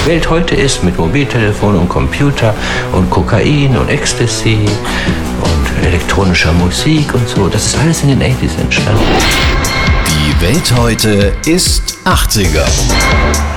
Welt heute ist mit Mobiltelefon und Computer und Kokain und Ecstasy und elektronischer Musik und so. Das ist alles in den 80s entstanden. Die Welt heute ist 80er.